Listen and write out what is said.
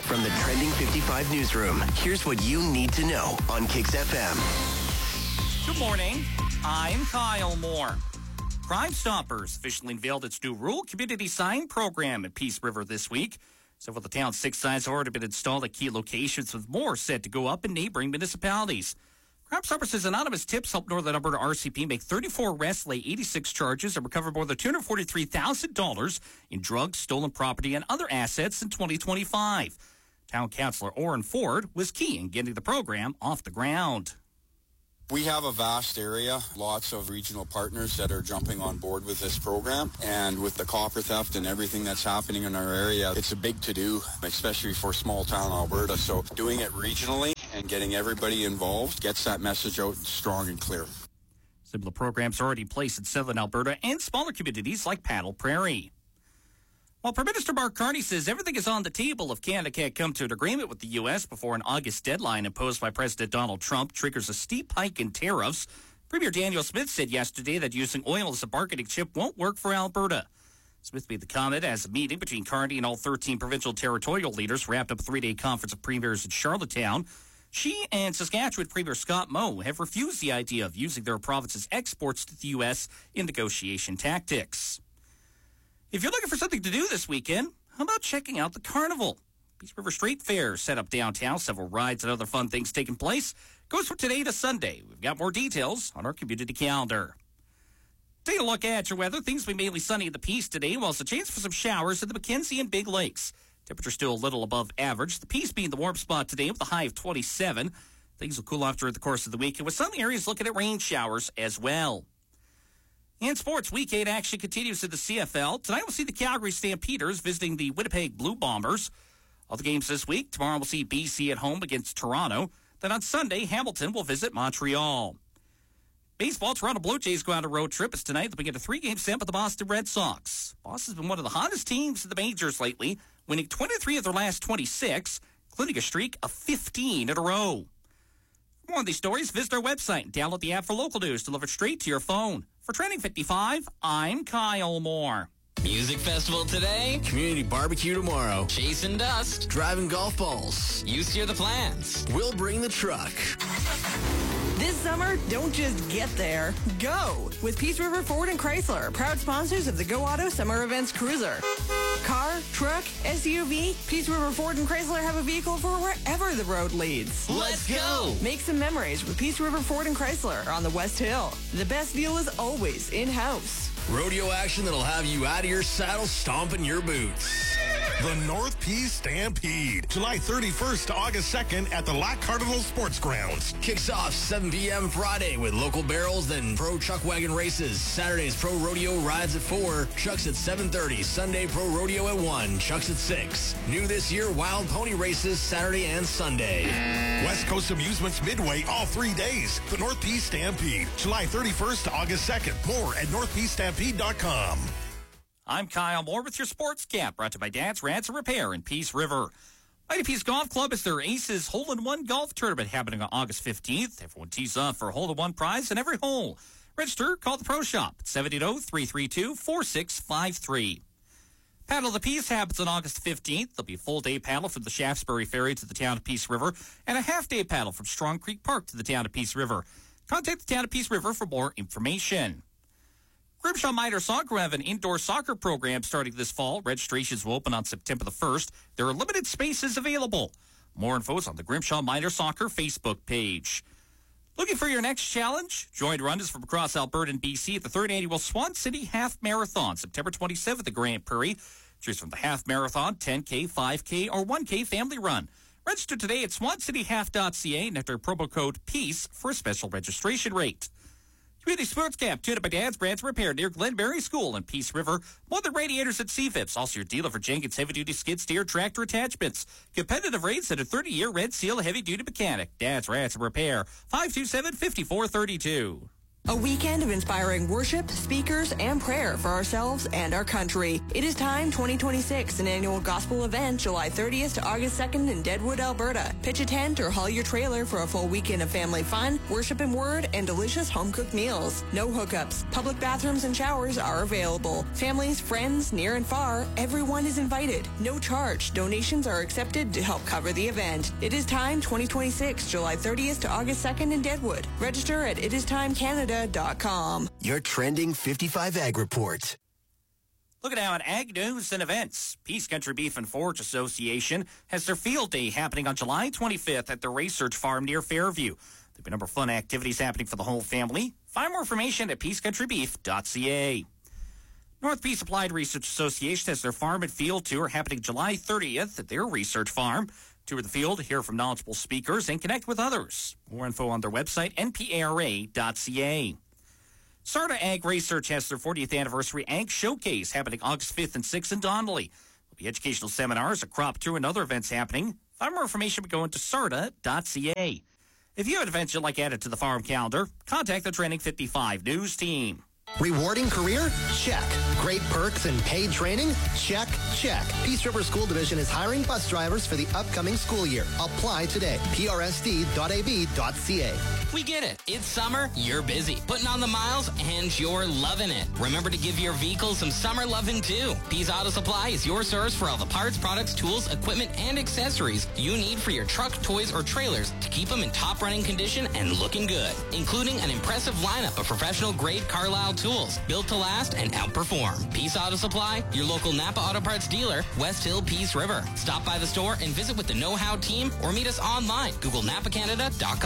From the Trending 55 newsroom, here's what you need to know on Kicks FM. Good morning. I'm Kyle Moore. Crime Stoppers officially unveiled its new rural community sign program at Peace River this week. Several of the town's 6 signs have already been installed at key locations, with more set to go up in neighboring municipalities. Crime Stoppers says anonymous tips helped Northern Alberta RCP make 34 arrests, lay 86 charges, and recover more than $243,000 in drugs, stolen property, and other assets in 2025. Town Councillor Orrin Ford was key in getting the program off the ground. We have a vast area, lots of regional partners that are jumping on board with this program. And with the copper theft and everything that's happening in our area, it's a big to-do, especially for small town Alberta. So doing it regionally and getting everybody involved gets that message out strong and clear. Similar programs are already in place in southern Alberta and smaller communities like Paddle Prairie. While Prime Minister Mark Carney says everything is on the table if Canada can't come to an agreement with the U.S. before an August deadline imposed by President Donald Trump triggers a steep hike in tariffs, Premier Daniel Smith said yesterday that using oil as a bargaining chip won't work for Alberta. Smith made the comment as a meeting between Carney and all 13 provincial territorial leaders wrapped up a 3-day conference of premiers in Charlottetown. She and Saskatchewan Premier Scott Moe have refused the idea of using their province's exports to the U.S. in negotiation tactics. If you're looking for something to do this weekend, how about checking out the Carnival? Peace River Street Fair set up downtown, several rides and other fun things taking place. Goes from today to Sunday. We've got more details on our community calendar. Taking a look at your weather, things will be mainly sunny in the Peace today, while it's a chance for some showers in the Mackenzie and Big Lakes. Temperature still a little above average. The Peace being the warm spot today with a high of 27. Things will cool off during the course of the week, and with some areas looking at rain showers as well. And sports, Week 8 action continues in the CFL. Tonight we'll see the Calgary Stampeders visiting the Winnipeg Blue Bombers. All the games this week. Tomorrow we'll see BC at home against Toronto. Then on Sunday, Hamilton will visit Montreal. Baseball, Toronto Blue Jays go on a road trip. It's tonight. They'll begin a 3-game set with the Boston Red Sox. Boston's been one of the hottest teams in the majors lately, winning 23 of their last 26, including a streak of 15 in a row. For more on these stories, visit our website and download the app for local news delivered straight to your phone. For Trending 55, I'm Kyle Moore. Music festival today, community barbecue tomorrow, chasing dust, driving golf balls. You steer the plans. We'll bring the truck. This summer, don't just get there. Go! With Peace River Ford and Chrysler, proud sponsors of the Go Auto Summer Events Cruiser. Car, truck, SUV, Peace River Ford and Chrysler have a vehicle for wherever the road leads. Let's go! Make some memories with Peace River Ford and Chrysler on the West Hill. The best deal is always in-house. Rodeo action that'll have you out of your saddle stomping your boots. The North Peace Stampede, July 31st to August 2nd at the Lac Cardinal Sports Grounds. Kicks off 7 p.m. Friday with local barrels, then pro chuck wagon races. Saturday's pro rodeo rides at 4, chucks at 7:30. Sunday pro rodeo at 1, chucks at 6. New this year, wild pony races Saturday and Sunday. West Coast Amusements Midway all 3 days. The North Peace Stampede, July 31st to August 2nd. More at northpeacestampede.com. I'm Kyle Moore with your Sports Cap, brought to you by Dad's Ransom Repair in Peace River. Mighty Peace Golf Club is their Aces Hole-in-One Golf Tournament happening on August 15th. Everyone tees off for a hole-in-one prize in every hole. Register, call the Pro Shop at 780-332-4653. Paddle of the Peace happens on August 15th. There'll be a full-day paddle from the Shaftesbury Ferry to the town of Peace River and a half-day paddle from Strong Creek Park to the town of Peace River. Contact the town of Peace River for more information. Grimshaw Minor Soccer will have an indoor soccer program starting this fall. Registrations will open on September the 1st. There are limited spaces available. More info is on the Grimshaw Minor Soccer Facebook page. Looking for your next challenge? Join runners from across Alberta and BC at the 3rd Annual Swan City Half Marathon, September 27th at Grand Prairie. Choose from the Half Marathon, 10K, 5K, or 1K Family Run. Register today at swancityhalf.ca and enter promo code PEACE for a special registration rate. Community Sports Camp, tuned up by Dad's Brands Repair near Glenberry School in Peace River. More than radiators at CFIPS. Also your dealer for Jenkins heavy-duty skid steer tractor attachments. Competitive rates at a 30-year Red Seal heavy-duty mechanic. Dad's Ransom Repair, 527-5432. A weekend of inspiring worship, speakers, and prayer for ourselves and our country. It is Time 2026, an annual gospel event July 30th to August 2nd in Deadwood, Alberta. Pitch a tent or haul your trailer for a full weekend of family fun, worship and word, and delicious home-cooked meals. No hookups. Public bathrooms and showers are available. Families, friends, near and far, everyone is invited. No charge. Donations are accepted to help cover the event. It is Time 2026, July 30th to August 2nd in Deadwood. Register at itisTimeCanada.com. Your Trending 55 Ag Report. Look at now at Ag News and Events. Peace Country Beef and Forage Association has their field day happening on July 25th at the Research Farm near Fairview. There'll be a number of fun activities happening for the whole family. Find more information at peacecountrybeef.ca. North Peace Applied Research Association has their farm and field tour happening July 30th at their research farm. Tour the field, hear from knowledgeable speakers, and connect with others. More info on their website, npara.ca. Sarda Ag Research has their 40th anniversary Ag Showcase happening August 5th and 6th in Donnelly. There'll be educational seminars, a crop tour, and other events happening. Find more information by going to sarda.ca. If you have events you'd like added to the farm calendar, contact the Trending 55 News team. Rewarding career? Check. Great perks and paid training? Check, check. Peace River School Division is hiring bus drivers for the upcoming school year. Apply today. prsd.ab.ca. We get it. It's summer, you're busy, putting on the miles, and you're loving it. Remember to give your vehicle some summer loving too. Peace Auto Supply is your source for all the parts, products, tools, equipment, and accessories you need for your truck, toys, or trailers to keep them in top running condition and looking good, including an impressive lineup of professional grade Carlisle tools built to last and outperform. Peace Auto Supply, your local Napa Auto Parts dealer, West Hill, Peace River. Stop by the store and visit with the Know How team or meet us online. Google NapaCanada.com.